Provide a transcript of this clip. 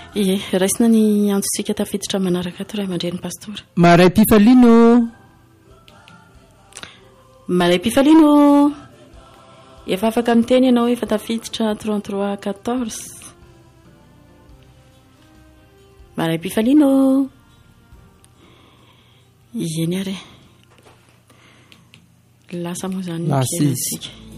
raisina ny antsosika tafiditra manaraka toray mandreny pastora. Maray Pifalino. Maray Pifalino. Efa afaka miteny ianao efa tafiditra 3314. Maray Pifalino. Eny ary. Lasa moa zany Lasa izy.